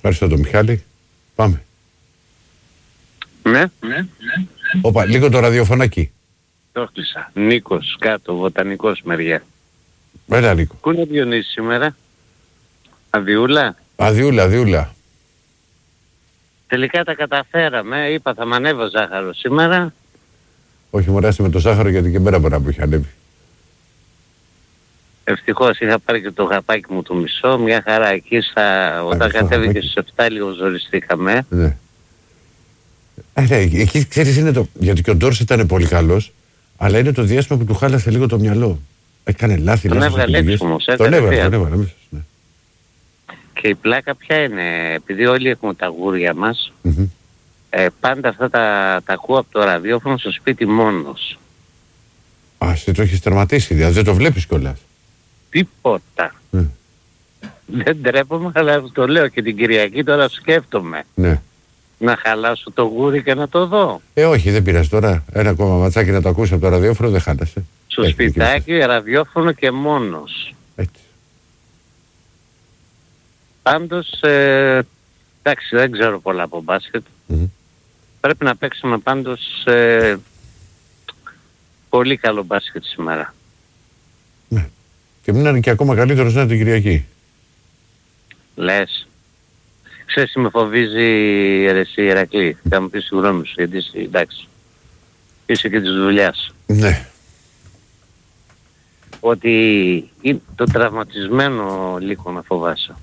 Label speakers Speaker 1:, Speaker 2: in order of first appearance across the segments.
Speaker 1: Ευχαριστώ τον Μιχάλη. Πάμε.
Speaker 2: Ναι.
Speaker 1: Όπα, λίγο το ραδιοφωνάκι.
Speaker 2: Το έκλεισα. Νίκος, κάτω, βοτανικός μεριά.
Speaker 1: Έλα, Νίκο.
Speaker 2: Πού είναι ο Διονύσης σήμερα? Αδιούλα.
Speaker 1: Αδιούλα.
Speaker 2: Τελικά τα καταφέραμε. Είπα θα μ' ανέβω ζάχαρο σήμερα.
Speaker 1: Όχι, μωράσαι με το ζάχαρο γιατί και μέρα μπορεί να έχει ανέβει.
Speaker 2: Ευτυχώς είχα πάρει και το γαπάκι μου το μισό. Μια χαρά εκεί όταν κατέβηκε στους 7 λίγο ζοριστήκαμε.
Speaker 1: Ναι. Ναι, εκεί ξέρεις είναι το... Γιατί και ο Ντόρς ήταν πολύ καλός, αλλά είναι το διάστημα που του χάλασε λίγο το μυαλό. Έκανε λάθη.
Speaker 2: Τον έβγαλε έξω όμως.
Speaker 1: Τον έβγαλε. Ναι.
Speaker 2: Και η πλάκα ποια είναι? Επειδή όλοι έχουμε τα γούρια μας, πάντα αυτά τα ακούω από το ραδιόφωνο στο σπίτι μόνος.
Speaker 1: Α, εσύ το έχεις τερματίσει, δηλαδή δεν το βλέπεις κιόλας.
Speaker 2: Τίποτα. Δεν τρέπομαι, αλλά το λέω και την Κυριακή τώρα σκέφτομαι.
Speaker 1: Ναι.
Speaker 2: Να χαλάσω το γούρι και να το δω.
Speaker 1: Όχι, δεν πειράζει τώρα. Ένα ακόμα ματσάκι να το ακούσει από το ραδιόφωνο δεν χάλασε.
Speaker 2: Στο σπιτάκι, ραδιόφωνο και μόνος.
Speaker 1: Έτσι.
Speaker 2: Πάντως, εντάξει, δεν ξέρω πολλά από μπάσκετ. Πρέπει να παίξουμε πάντως πολύ καλό μπάσκετ σήμερα.
Speaker 1: Ναι. Και μην είναι και ακόμα καλύτερος να είναι την Κυριακή.
Speaker 2: Λες. Ξέρεις τι με φοβίζει εσύ Ηρακλή? Θα μου πεις συγγνώμη σου γιατί είσαι, εντάξει, είσαι και της δουλειάς.
Speaker 1: Ναι.
Speaker 2: Ότι το τραυματισμένο λίγο να φοβάσαι.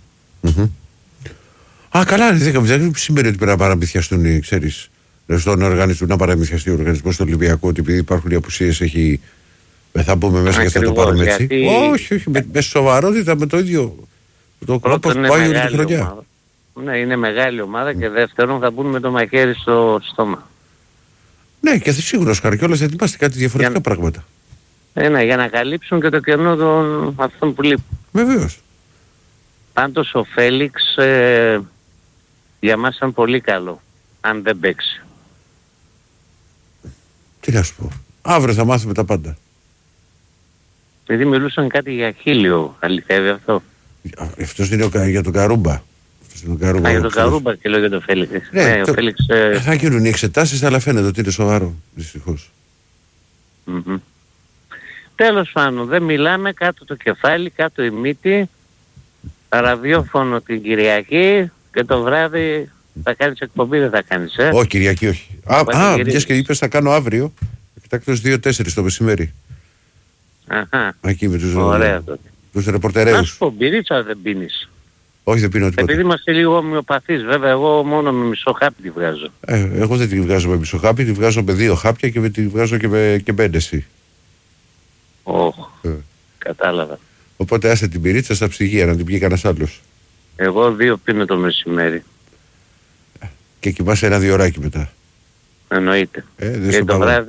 Speaker 1: Α, καλά, δεν σημαίνει ότι πρέπει να παραμυθιαστούν, ξέρεις. Στον οργανισμό, να παραμυθιαστεί ο οργανισμός του Ολυμπιακού, ότι επειδή υπάρχουν οι απουσίες έχει. Θα μπούμε μέσα και θα το πάρουμε έτσι. Όχι, με σοβαρότητα, με το ίδιο. Το κρόπο που πάει όλη τη χρονιά.
Speaker 2: Ναι, είναι μεγάλη ομάδα και δεύτερον θα μπουν με το μαχαίρι στο στόμα.
Speaker 1: Ναι, και σίγουρα ο Καρκιόλας θα ετοιμάσει κάτι διαφορετικά πράγματα.
Speaker 2: Ναι, για να καλύψουν και το κενό των αυτών που λείπουν.
Speaker 1: Βεβαίως.
Speaker 2: Πάντως ο Φέλιξ για μας ήταν πολύ καλό, αν δεν παίξει.
Speaker 1: Τι να σου πω. Αύριο θα μάθουμε τα πάντα.
Speaker 2: Επειδή μιλούσαν κάτι για χίλιο, αληθεύει αυτό?
Speaker 1: Αυτός είναι για τον Καρούμπα.
Speaker 2: Για τον Καρούμπα και λέω για τον Φέλιξ.
Speaker 1: Ναι, ο Φέλιξ, θα γίνουν οι εξετάσεις, αλλά φαίνεται ότι είναι σοβαρό, δυστυχώς.
Speaker 2: Τέλος πάντων, δεν μιλάμε, κάτω το κεφάλι, κάτω η μύτη, ραδιόφωνο την Κυριακή και το βράδυ θα κάνεις εκπομπή, δεν θα κάνεις,
Speaker 1: Όχι, Κυριακή όχι. Μιας και είπες θα κάνω αύριο, εκτάκτως 2-4 το μεσημέρι.
Speaker 2: Αχα,
Speaker 1: εκεί με τους ρεπορτερέους.
Speaker 2: Να σου πω, μπυρίτσα δεν πίνεις?
Speaker 1: Όχι, δεν πίνω τίποτα.
Speaker 2: Επειδή είμαστε λίγο ομοιοπαθείς, βέβαια, εγώ μόνο με μισό χάπι τη βγάζω.
Speaker 1: Εγώ δεν τη βγάζω με μισό χάπι, τη βγάζω με 2 χάπια και τη βγάζω και με έντεση.
Speaker 2: Κατάλαβα.
Speaker 1: Οπότε άσε την πυρίτσα στα ψυγεία να την πιει κανένας άλλος.
Speaker 2: Εγώ 2 πίνω το μεσημέρι.
Speaker 1: Και κοιμάσαι 1-2 ωράκι μετά.
Speaker 2: Εννοείται. Και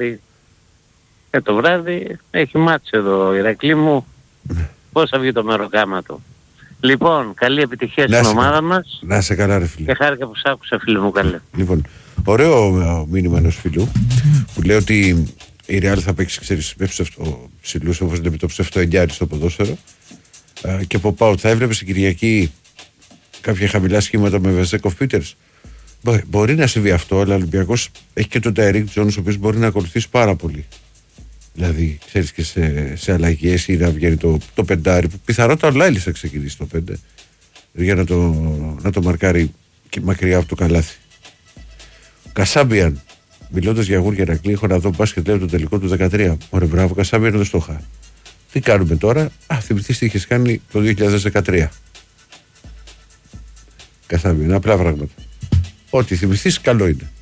Speaker 2: το βράδυ έχει μάτς εδώ, Ηρακλή μου. Πώς θα βγει το μεροκάματο? Λοιπόν, καλή επιτυχία στην ομάδα μας.
Speaker 1: Να σε καλά ρε φίλε.
Speaker 2: Και χάρηκα που σ' άκουσα φίλε μου, καλέ.
Speaker 1: Λοιπόν, ωραίο μήνυμα ενός φίλου που λέει ότι η Real θα παίξει, ξέρεις, με ψηλούς όπως λέμε το ψευτοεννιάρι στο ποδόσφαιρο και από πάω θα έβλεπες την Κυριακή κάποια χαμηλά σχήματα με Βεζέκοφ Πίτερς. Μπορεί να συμβεί αυτό, αλλά ο Ολυμπιακός έχει και τον Ταϊρίκ Τζόνς ο οποίος μπορεί να ακολουθήσει πάρα πολύ. Δηλαδή, ξέρεις, και σε αλλαγές ή να βγαίνει το πεντάρι που πιθανότατα ο Λάιλης θα ξεκινήσει το 5 για να το μαρκάρει και μακριά από το καλάθι. Κασάμπιαν, μιλώντας για γούρια Ηρακλή, έχω να δω μπάσκετ λέω το τελικό του 13. Ωραία, μπράβο, Κασάμπιαν δεν το είχα. Τι κάνουμε τώρα? Θυμηθείς τι είχες κάνει το 2013. Κασάμπιαν, απλά πράγματα. Ό,τι θυμηθείς καλό είναι.